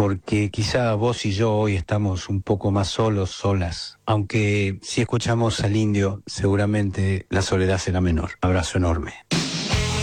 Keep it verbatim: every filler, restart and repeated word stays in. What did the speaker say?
porque quizá vos y yo hoy estamos un poco más solos, solas. Aunque si escuchamos al indio, seguramente la soledad será menor. Abrazo enorme.